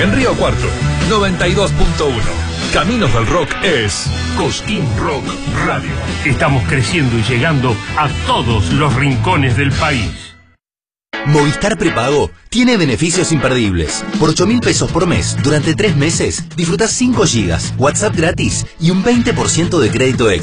En Río Cuarto, 92.1. Caminos del Rock es Cosquín Rock Radio. Estamos creciendo y llegando a todos los rincones del país. Movistar Prepago tiene beneficios imperdibles. Por 8.000 pesos por mes, durante 3 meses, disfrutás 5 gigas, WhatsApp gratis y un 20% de crédito extra.